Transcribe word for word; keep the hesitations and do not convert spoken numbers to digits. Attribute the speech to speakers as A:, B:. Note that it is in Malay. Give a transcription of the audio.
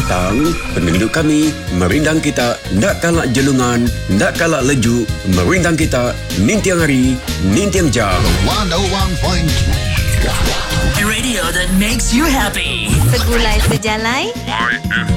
A: datang, penduduk kami merindang kita, ndak kalak jelungan, ndak kalak leju, merindang kita nintiang hari, nintiang jam.
B: one oh one point three
C: A radio that makes you happy.
D: Segulai sejalai.
E: Y F